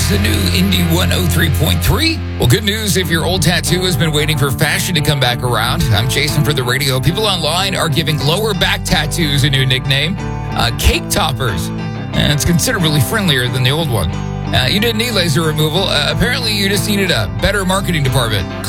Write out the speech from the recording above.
the new Indie 103.3. Well, good news if your old tattoo has been waiting for fashion to come back around. I'm Jason for the radio. People online are giving lower back tattoos a new nickname, cake toppers. And it's considerably friendlier than the old one. You didn't need laser removal. Apparently, you just needed a better marketing department.